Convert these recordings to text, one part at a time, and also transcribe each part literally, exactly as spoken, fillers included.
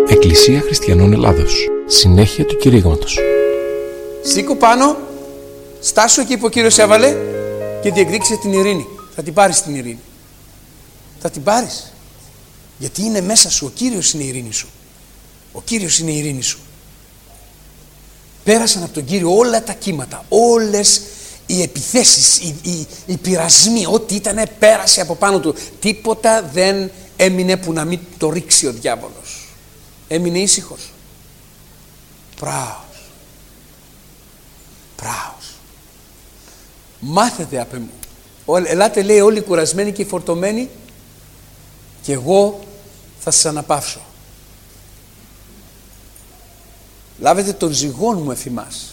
Εκκλησία Χριστιανών Ελλάδος. Συνέχεια του κηρύγματος. Σήκω πάνω, στάσου εκεί που ο Κύριος έβαλε και διεκδίκησε την ειρήνη. Θα την πάρεις την ειρήνη. Θα την πάρεις. Γιατί είναι μέσα σου. Ο Κύριος είναι η ειρήνη σου. Ο Κύριος είναι η ειρήνη σου. Πέρασαν από τον Κύριο όλα τα κύματα, όλες οι επιθέσεις, οι, οι, οι πειρασμοί, ό,τι ήτανε πέρασε από πάνω του. Τίποτα δεν έμεινε που να μην το ρίξει ο διάβολος. Έμεινε ήσυχος. Πράος. Πράος. Μάθετε απ' εμού. Ελάτε, λέει, όλοι κουρασμένοι και φορτωμένοι και εγώ θα σας αναπαύσω. Λάβετε τον ζυγόν μου εφημάς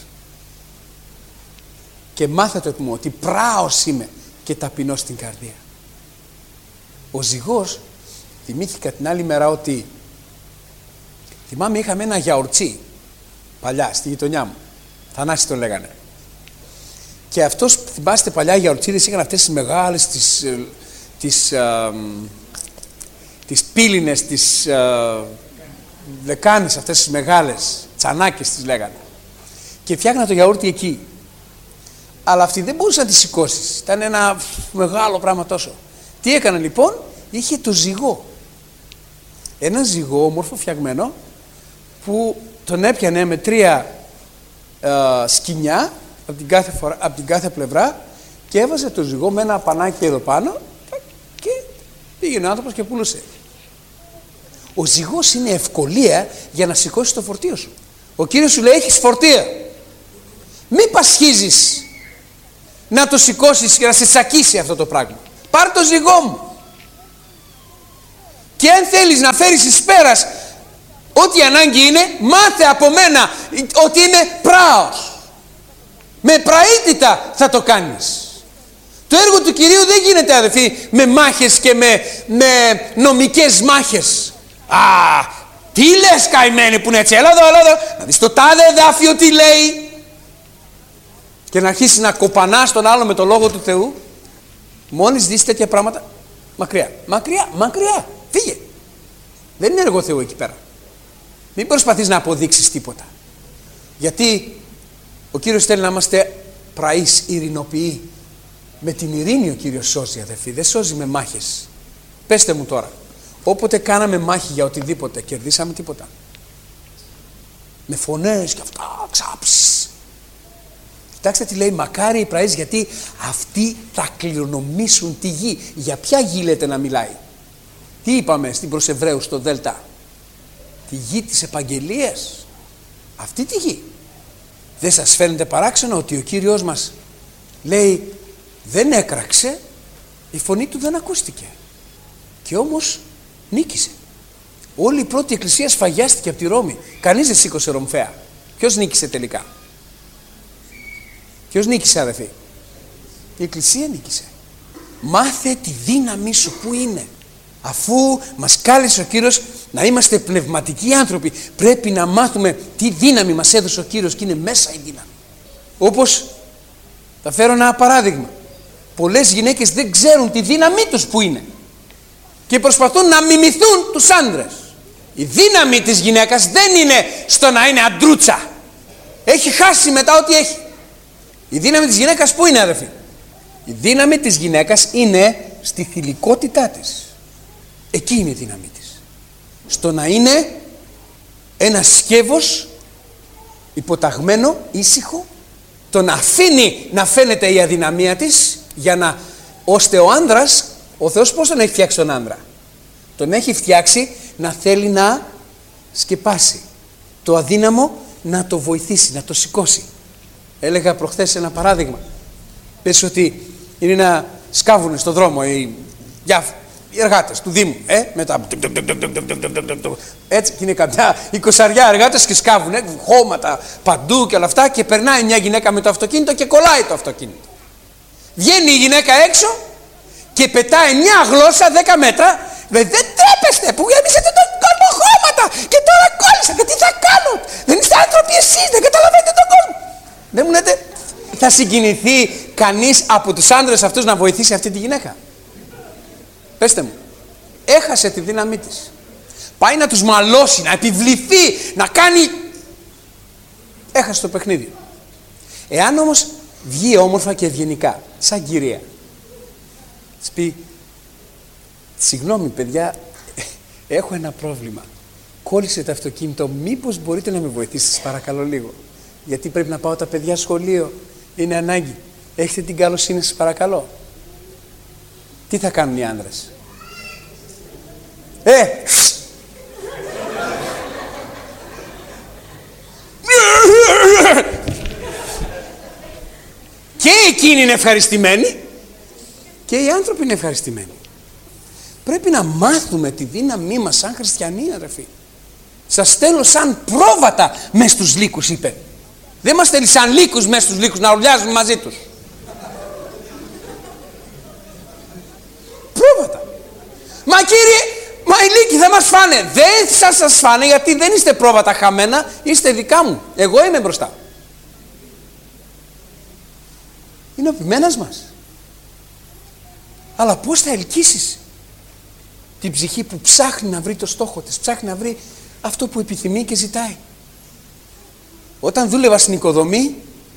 και μάθετε μου ότι πράος είμαι και ταπεινός στην καρδία. Ο ζυγός, θυμήθηκα την άλλη μέρα ότι θυμάμαι είχαμε ένα γιαουρτσί παλιά στη γειτονιά μου, Θανάση το λέγανε, και αυτός, θυμάστε, παλιά οι γιαουρτσίδες είχαν αυτές τις μεγάλες τις, τις, α, τις πύλινες, τις α, λεκάνες, αυτές τις μεγάλες τσανάκες τις λέγανε, και φτιάχνα το γιαούρτι εκεί. Αλλά αυτή δεν μπορούσε να τη σηκώσεις, ήταν ένα μεγάλο πράγμα τόσο. Τι έκανε λοιπόν? Είχε το ζυγό, ένα ζυγό όμορφο φτιαγμένο που τον έπιανε με τρία α, σκοινιά από την, κάθε φορά, από την κάθε πλευρά και έβαζε το ζυγό με ένα πανάκι εδώ πάνω και πήγαινε ο άνθρωπος και πουλούσε. Ο ζυγός είναι ευκολία για να σηκώσεις το φορτίο σου. Ο Κύριος σου λέει: έχεις φορτία, μη πασχίζεις να το σηκώσεις και να σε τσακίσει αυτό το πράγμα. Πάρ' το ζυγό μου. Και αν θέλεις να φέρεις εις πέρας ό,τι ανάγκη είναι, μάθε από μένα ότι είμαι πράος. Με πραήτητα θα το κάνεις. Το έργο του Κυρίου δεν γίνεται, αδελφοί, με μάχες και με, με νομικές μάχες. Α, τι λες καημένοι που είναι έτσι, έλα εδώ, έλα εδώ, να δεις το τάδε εδάφιο τι λέει. Και να αρχίσεις να κοπανάς τον άλλο με το λόγο του Θεού. Μόλις δεις τέτοια πράγματα, μακριά, μακριά, μακριά, φύγε. Δεν είναι έργο Θεού εκεί πέρα. Μην προσπαθείς να αποδείξεις τίποτα. Γιατί ο Κύριος θέλει να είμαστε πραείς, ειρηνοποιοί. Με την ειρήνη ο Κύριος σώζει, αδελφοί, δεν σώζει με μάχες. Πέστε μου τώρα, όποτε κάναμε μάχη για οτιδήποτε, κερδίσαμε τίποτα? Με φωνές και αυτά, ξάψεις. Κοιτάξτε τι λέει: μακάρι οι πραείς, γιατί αυτοί θα κληρονομήσουν τη γη. Για ποια γη λέτε να μιλάει? Τι είπαμε στην προς Εβραίους στο Δέλτα? Τη γη της επαγγελίας. Αυτή τη γη. Δεν σας φαίνεται παράξενο ότι ο Κύριος μας λέει δεν έκραξε, η φωνή του δεν ακούστηκε και όμως νίκησε. Όλη η πρώτη εκκλησία σφαγιάστηκε από τη Ρώμη. Κανείς δεν σήκωσε ρομφαία. Ποιος νίκησε τελικά? Ποιος νίκησε, αδελφοί? Η εκκλησία νίκησε. Μάθε τη δύναμη σου που είναι. Αφού μας κάλεσε ο Κύριος να είμαστε πνευματικοί άνθρωποι, πρέπει να μάθουμε τι δύναμη μας έδωσε ο Κύριος, και είναι μέσα η δύναμη. Όπως, θα φέρω ένα παράδειγμα. Πολλές γυναίκες δεν ξέρουν τη δύναμή τους που είναι και προσπαθούν να μιμηθούν τους άντρες. Η δύναμη της γυναίκας δεν είναι στο να είναι αντρούτσα. Έχει χάσει μετά ό,τι έχει. Η δύναμη της γυναίκας που είναι, αδελφοί? Η δύναμη της γυναίκας είναι στη θηλυκότητά της. Εκεί είναι η δύναμή της. Στο να είναι ένα σκεύος υποταγμένο, ήσυχο, το να αφήνει να φαίνεται η αδυναμία της, για να, ώστε ο άνδρας, ο Θεός πώς τον έχει φτιάξει τον άνδρα? Τον έχει φτιάξει να θέλει να σκεπάσει το αδύναμο, να το βοηθήσει, να το σηκώσει. Έλεγα προχθές ένα παράδειγμα. Πες ότι είναι να σκάβουνε στο δρόμο οι, οι εργάτες του Δήμου, ε, μετά έτσι, και είναι κάποια εικοσαριά εργάτες και σκάβουνε, χώματα παντού και όλα αυτά, και περνάει μια γυναίκα με το αυτοκίνητο και κολλάει το αυτοκίνητο. Βγαίνει η γυναίκα έξω και πετάει μια γλώσσα δέκα μέτρα. Λέει: δεν τρέπεστε που γέμισετε τον κόσμο χώματα και τώρα κόλλησατε, τι θα κάνω? Δεν είστε άνθρωποι εσείς, δεν καταλαβαίνετε τον κόσμο. Δεν μου λέτε, θα συγκινηθεί κανείς από τους άντρες αυτούς να βοηθήσει αυτή τη γυναίκα? Πέστε μου. Έχασε τη δύναμή της. Πάει να τους μαλώσει, να επιβληθεί, να κάνει... Έχασε το παιχνίδι. Εάν όμως βγει όμορφα και ευγενικά, σαν κυρία, της πει, συγγνώμη παιδιά, έχω ένα πρόβλημα. Κόλλησε το αυτοκίνητο, μήπως μπορείτε να με βοηθήσετε, σας παρακαλώ λίγο. Γιατί πρέπει να πάω τα παιδιά σχολείο, είναι ανάγκη. Έχετε την καλοσύνη, σας παρακαλώ. Τι θα κάνουν οι άνδρες? Ε! Και εκείνοι είναι ευχαριστημένοι και οι άνθρωποι είναι ευχαριστημένοι. Πρέπει να μάθουμε τη δύναμή μας σαν χριστιανοί, αδερφοί. Σας στέλνω σαν πρόβατα μες στους λύκους, είπε. Δεν μας στέλνει σαν λύκους μες στους λύκους να ουρλιάζουμε μαζί τους. Πρόβατα. Μα κύριε, μα οι λύκοι θα μας φάνε. Δεν θα σας φάνε γιατί δεν είστε πρόβατα χαμένα, είστε δικά μου. Εγώ είμαι μπροστά. Είναι ο ποιμένας μας. Αλλά πώς θα ελκύσεις την ψυχή που ψάχνει να βρει το στόχο της, ψάχνει να βρει αυτό που επιθυμεί και ζητάει. Όταν δούλευα στην οικοδομή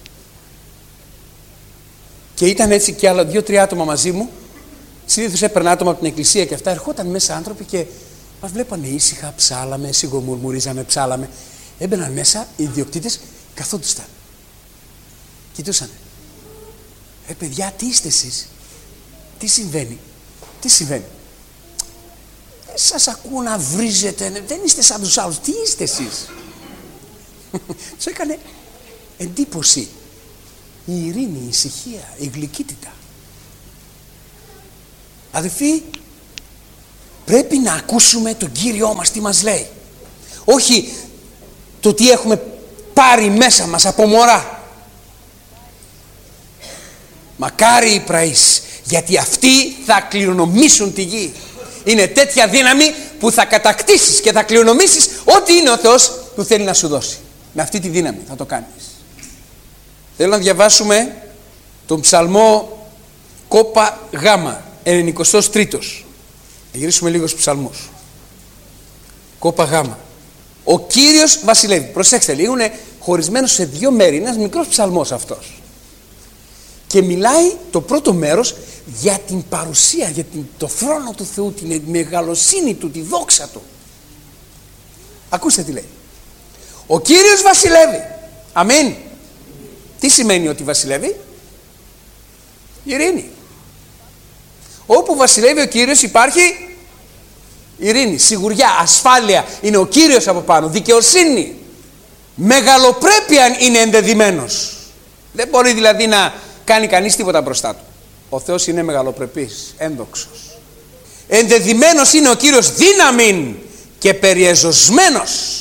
και ήταν έτσι και άλλα δύο-τρία άτομα μαζί μου, συνήθως έπαιρνα άτομα από την εκκλησία και αυτά, ερχόταν μέσα άνθρωποι και μας βλέπανε ήσυχα, ψάλαμε, σιγομουρμουρίζαμε, ψάλαμε. Έμπαιναν μέσα οι ιδιοκτήτες, καθόντουσαν. Κοιτούσαν. Ε παιδιά, τι είστε εσείς? Τι συμβαίνει? Τι συμβαίνει? Δεν σας ακούω να βρίζετε, δεν είστε σαν τους άλλους. Τι είστε εσείς? Τους έκανε εντύπωση η ειρήνη, η ησυχία, η γλυκύτητα. Αδελφοί, πρέπει να ακούσουμε τον Κύριό μας τι μας λέει. Όχι το τι έχουμε πάρει μέσα μας από μωρά. Μακάρι οι πραείς, γιατί αυτοί θα κληρονομήσουν τη γη. Είναι τέτοια δύναμη που θα κατακτήσεις και θα κληρονομήσεις ό,τι είναι ο Θεός που θέλει να σου δώσει. Με αυτή τη δύναμη θα το κάνεις. Θέλω να διαβάσουμε τον ψαλμό κόπα γάμα, ενενηκοστός τρίτος. Να γυρίσουμε λίγο στους ψαλμούς. Κόπα γάμα. Ο Κύριος βασιλεύει. Προσέξτε, είναι χωρισμένος σε δύο μέρη. Είναι ένας μικρός ψαλμός αυτός. Και μιλάει το πρώτο μέρος για την παρουσία, για την, το θρόνο του Θεού, την μεγαλοσύνη του, τη δόξα του. Ακούστε τι λέει. Ο Κύριος βασιλεύει. Αμήν. Τι σημαίνει ότι βασιλεύει? Ειρήνη. Όπου βασιλεύει ο Κύριος υπάρχει ειρήνη, σιγουριά, ασφάλεια. Είναι ο Κύριος από πάνω. Δικαιοσύνη. Μεγαλοπρέπεια είναι ενδεδειμένος. Δεν μπορεί δηλαδή να κάνει κανείς τίποτα μπροστά του. Ο Θεός είναι μεγαλοπρεπής, ένδοξος. Ενδεδειμένος είναι ο Κύριος δύναμην και περιεζωσμένος.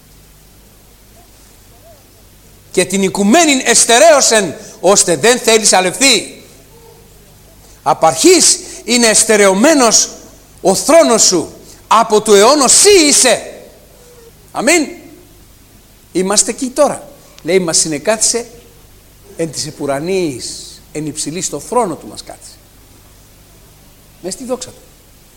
Και την οικουμένην εστερέωσεν, ώστε δεν θέλει σαλευθεί. Απ' αρχής είναι εστερεωμένος ο θρόνος σου, από του αιώνος σύ είσαι. Αμήν. Είμαστε εκεί τώρα. Λέει, μας συνεκάθισε εν της επουρανής, εν υψηλή, στο θρόνο του μας κάθισε. Μες στη δόξα του.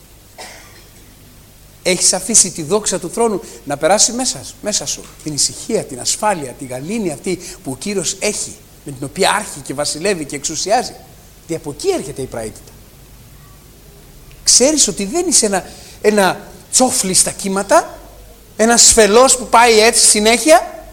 Έχεις αφήσει τη δόξα του θρόνου να περάσει μέσα, μέσα σου. Την ησυχία, την ασφάλεια, τη γαλήνη αυτή που ο Κύριος έχει, με την οποία άρχει και βασιλεύει και εξουσιάζει. Και από εκεί έρχεται η πραήτητα. Ξέρεις ότι δεν είσαι ένα, ένα τσόφλι στα κύματα, ένα σφελός που πάει έτσι συνέχεια.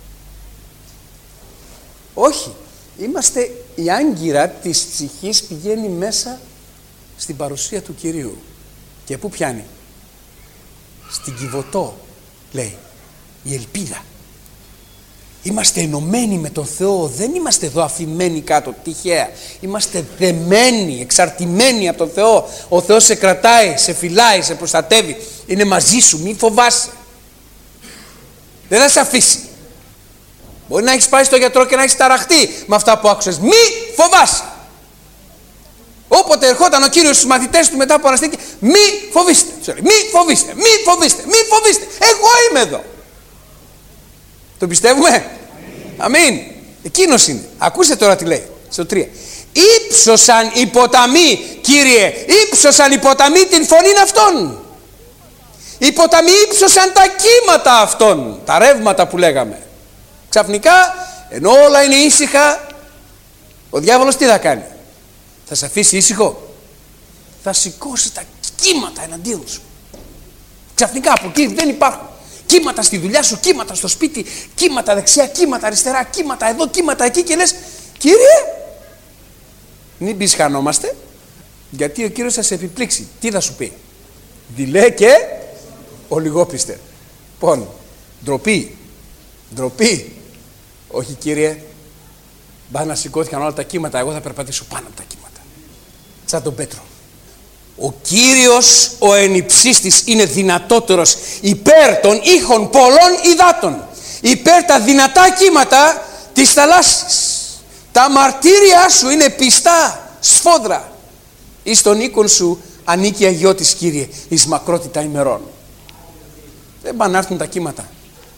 Όχι. Είμαστε η άγκυρα της ψυχής, πηγαίνει μέσα στην παρουσία του Κυρίου. Και πού πιάνει? Στην Κιβωτό, λέει, η ελπίδα. Είμαστε ενωμένοι με τον Θεό, δεν είμαστε εδώ αφημένοι κάτω τυχαία. Είμαστε δεμένοι, εξαρτημένοι από τον Θεό. Ο Θεός σε κρατάει, σε φυλάει, σε προστατεύει. Είναι μαζί σου, μη φοβάσαι. Δεν θα σε αφήσει. Μπορεί να έχεις πάει στο γιατρό και να έχεις ταραχτεί με αυτά που άκουσες. Μη φοβάσαι. Όποτε ερχόταν ο Κύριος στους μαθητές του μετά από αναστήκη, μη φοβήστε. Μη φοβήστε, μη φοβήστε, μη φοβήστε. Εγώ είμαι εδώ. Το πιστεύουμε? Αμήν. Εκείνος είναι. Ακούστε τώρα τι λέει στο τρία. Ήψωσαν οι ποταμοί, Κύριε, ήψωσαν οι ποταμοί την φωνή αυτών. Οι ποταμοί ύψωσαν τα κύματα αυτών, τα ρεύματα που λέγαμε. Ξαφνικά, ενώ όλα είναι ήσυχα, ο διάβολος τι θα κάνει? Θα σε αφήσει ήσυχο? Θα σηκώσει τα κύματα εναντίον σου. Ξαφνικά από εκεί δεν υπάρχουν. Κύματα στη δουλειά σου, κύματα στο σπίτι, κύματα δεξιά, κύματα αριστερά, κύματα εδώ, κύματα εκεί, και λες, Κύριε, μην πισχανόμαστε, γιατί ο Κύριος θα σε επιπλήξει. Τι θα σου πει? Δειλέ και ολιγόπιστε. Λοιπόν, ντροπή, ντροπή. Όχι, Κύριε, μπα να σηκώθηκαν όλα τα κύματα, εγώ θα περπατήσω πάνω από τα κύματα. Σαν τον Πέτρο. Ο Κύριος ο ενυψίστης είναι δυνατότερος υπέρ των ήχων πολλών υδάτων, υπέρ τα δυνατά κύματα της θαλάσσης. Τα μαρτύρια σου είναι πιστά σφόδρα. Εις τον οίκον σου ανήκει η αγιώτης, Κύριε, εις μακρότητα ημερών. Δεν πάνε να έρθουν τα κύματα.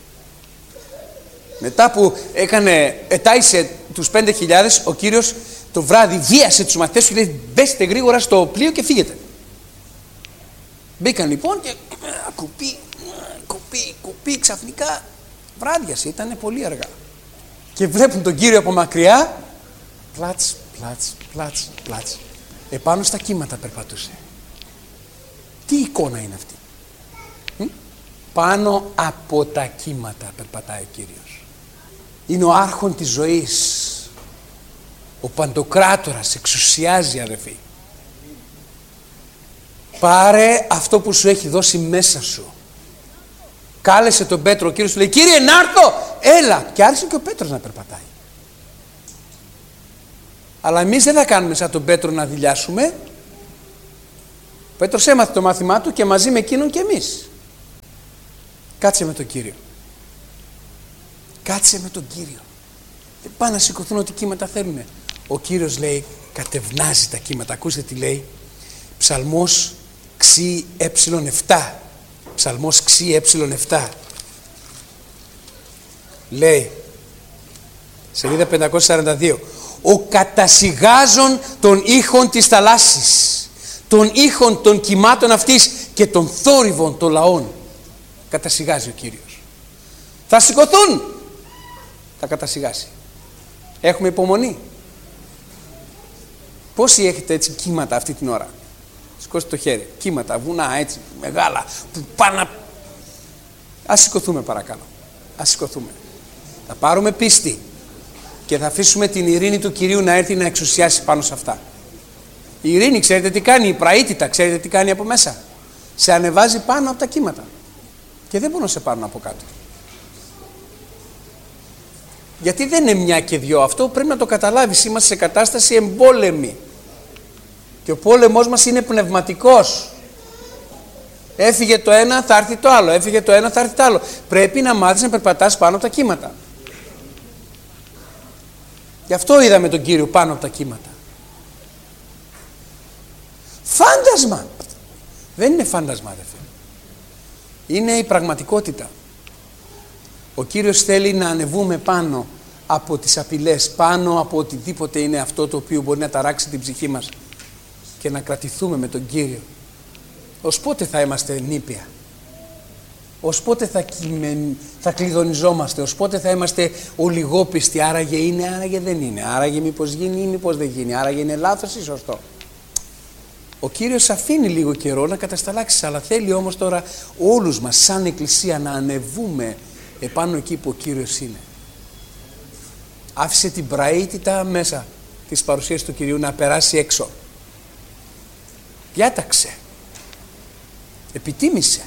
Μετά που έκανε, ετάισε τους πέντε χιλιάδες, ο Κύριος το βράδυ βίασε τους μαθητές και λέει, μπέστε γρήγορα στο πλοίο και φύγετε. Μπήκαν λοιπόν και κουπί, κουπί, κουπί, ξαφνικά βράδιασε, ήταν πολύ αργά. Και βλέπουν τον Κύριο από μακριά, πλάτς, πλάτς, πλάτς, πλάτς. Επάνω στα κύματα περπατούσε. Τι εικόνα είναι αυτή? Μ? Πάνω από τα κύματα περπατάει ο Κύριος. Είναι ο άρχον της ζωής. Ο παντοκράτορας εξουσιάζει, αδερφοί. Πάρε αυτό που σου έχει δώσει μέσα σου. Κάλεσε τον Πέτρο, ο Κύριος του λέει, Κύριε, να έρθω, έλα. Και άρχισε και ο Πέτρος να περπατάει. Αλλά εμείς δεν θα κάνουμε σαν τον Πέτρο να δειλιάσουμε. Ο Πέτρος έμαθε το μάθημά του και μαζί με εκείνον και εμείς. Κάτσε με τον Κύριο. Κάτσε με τον Κύριο. Δεν πάνε να σηκωθούν ό,τι κύματα θέλουν. Ο Κύριος λέει, κατευνάζει τα κύματα. Ακούστε τι λέει. Ψαλμός ξι έψιλον επτά. Ψαλμός ξι έψιλον επτά. Λέει, σελίδα πεντακόσια σαράντα δύο. Ο κατασιγάζων των ήχων της θαλάσσης, των ήχων των κυμάτων αυτής και των θόρυβων των λαών. Κατασιγάζει ο Κύριος. Θα σηκωθούν. Θα κατασιγάσει. Έχουμε υπομονή. Πόσοι έχετε έτσι κύματα αυτή την ώρα? Σηκώστε το χέρι. Κύματα, βουνά έτσι, μεγάλα, που πάνε. Ας σηκωθούμε παρακαλώ. Ας σηκωθούμε. Θα πάρουμε πίστη και θα αφήσουμε την ειρήνη του Κυρίου να έρθει να εξουσιάσει πάνω σε αυτά. Η ειρήνη, ξέρετε τι κάνει? Η πραήτητα, ξέρετε τι κάνει από μέσα? Σε ανεβάζει πάνω από τα κύματα. Και δεν μπορούν να σε πάρουν από κάτω. Γιατί δεν είναι μια και δυο. Αυτό πρέπει να το καταλάβεις. Είμαστε σε κατάσταση εμπόλεμη. Και ο πόλεμός μας είναι πνευματικός. Έφυγε το ένα, θα έρθει το άλλο. Έφυγε το ένα, θα έρθει το άλλο. Πρέπει να μάθεις να περπατάς πάνω από τα κύματα. Γι' αυτό είδαμε τον Κύριο πάνω από τα κύματα. Φάντασμα. Δεν είναι φάντασμα, αδερφέ. Είναι η πραγματικότητα. Ο Κύριος θέλει να ανεβούμε πάνω από τις απειλές, πάνω από οτιδήποτε είναι αυτό το οποίο μπορεί να ταράξει την ψυχή μας και να κρατηθούμε με τον Κύριο. Ως πότε θα είμαστε νήπια? Ως πότε θα, κειμεν... θα κλειδονιζόμαστε? Ως πότε θα είμαστε ολιγόπιστοι? Άραγε είναι, άραγε δεν είναι. Άραγε μήπως γίνει ή μήπως δεν γίνει. Άραγε είναι λάθος ή σωστό. Ο Κύριος αφήνει λίγο καιρό να κατασταλάξει, αλλά θέλει όμως τώρα όλους μας σαν εκκλησία να ανεβούμε επάνω εκεί που ο Κύριος είναι. Άφησε την πραήτητα μέσα της παρουσίας του Κυρίου να περάσει έξω. Διάταξε. Επιτίμησε.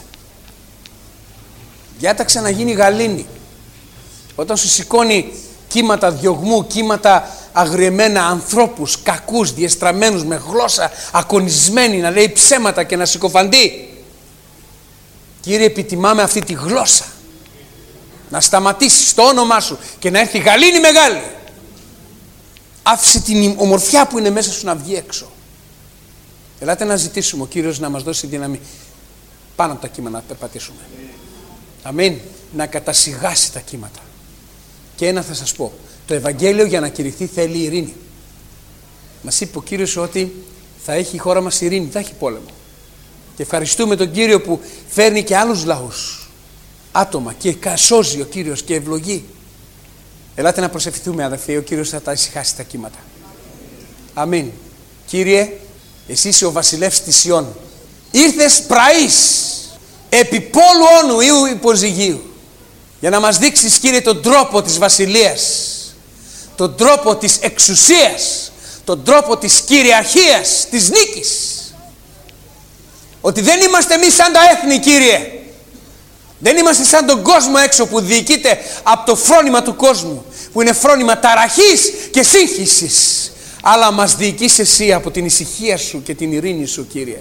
Διάταξε να γίνει γαλήνη. Όταν σου σηκώνει κύματα διωγμού, κύματα αγριεμένα, ανθρώπους κακούς, διεστραμμένους με γλώσσα ακονισμένη, να λέει ψέματα και να συκοφαντεί. Κύριε, επιτιμάμε αυτή τη γλώσσα. Να σταματήσει το όνομά σου και να έρθει γαλήνη μεγάλη. Άφησε την ομορφιά που είναι μέσα σου να βγει έξω. Ελάτε να ζητήσουμε ο Κύριος να μας δώσει δύναμη πάνω από τα κύματα να περπατήσουμε. Αμήν. Να κατασιγάσει τα κύματα. Και ένα θα σας πω. Το Ευαγγέλιο για να κηρυχθεί θέλει ειρήνη. Μας είπε ο Κύριος ότι θα έχει η χώρα μας ειρήνη, θα έχει πόλεμο. Και ευχαριστούμε τον Κύριο που φέρνει και άλλους λαούς, άτομα, και σώζει ο Κύριος και ευλογεί. Ελάτε να προσευχηθούμε, αδερφοί, ο Κύριος θα τα ησυχάσει τα κύματα. Αμήν. Κύριε, εσύ είσαι ο βασιλεύς της Σιών. Ήρθες πραείς επί πόλου όνου Ιού υποζυγίου, για να μας δείξεις, Κύριε, τον τρόπο της βασιλείας, τον τρόπο της εξουσίας, τον τρόπο της κυριαρχίας, της νίκης. Ότι δεν είμαστε εμείς σαν τα έθνη, Κύριε. Δεν είμαστε σαν τον κόσμο έξω που διοικείται από το φρόνημα του κόσμου, που είναι φρόνημα ταραχής και σύγχυσης. Αλλά μας διοικείς εσύ από την ησυχία σου και την ειρήνη σου, Κύριε.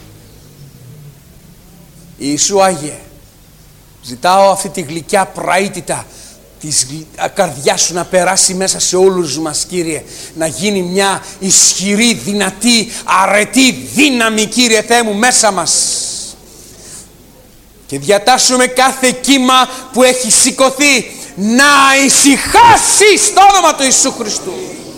Ιησού Άγιε, ζητάω αυτή τη γλυκιά πραήτητα της καρδιάς σου να περάσει μέσα σε όλους μας, Κύριε. Να γίνει μια ισχυρή, δυνατή, αρετή δύναμη, Κύριε Θεέ μου, μέσα μας. Και διατάσσουμε κάθε κύμα που έχει σηκωθεί να ησυχάσει στο όνομα του Ιησού Χριστού.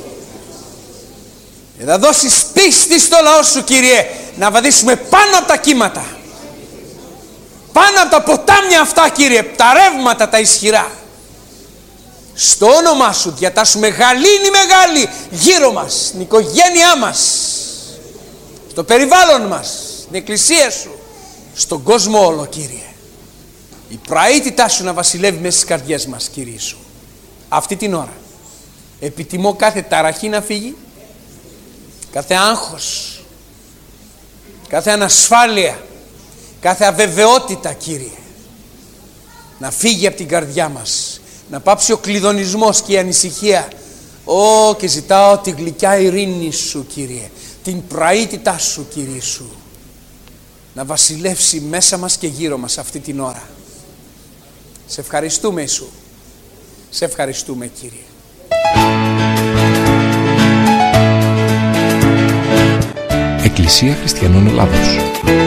Και θα δώσεις πίστη στο λαό σου, Κύριε, να βαδίσουμε πάνω από τα κύματα, πάνω από τα ποτάμια αυτά, Κύριε, τα ρεύματα τα ισχυρά. Στο όνομά σου διατάσσουμε γαλήνη μεγάλη γύρω μας, την οικογένειά μας, στο περιβάλλον μας, την εκκλησία σου, στον κόσμο όλο, Κύριε. Η πραήτητά σου να βασιλεύει μέσα στις καρδιές μας, Κύριε σου. Αυτή την ώρα επιτιμώ κάθε ταραχή να φύγει, κάθε άγχος, κάθε ανασφάλεια, κάθε αβεβαιότητα, Κύριε, να φύγει από την καρδιά μας, να πάψει ο κλειδονισμός και η ανησυχία. Ω, και ζητάω τη γλυκιά ειρήνη σου, Κύριε, την πραήτητά σου, Κύριε σου, να βασιλεύσει μέσα μας και γύρω μας αυτή την ώρα. Σε ευχαριστούμε, Ιησού. Σε ευχαριστούμε, Κύριε. Εκκλησία Χριστιανών Ελλάδος.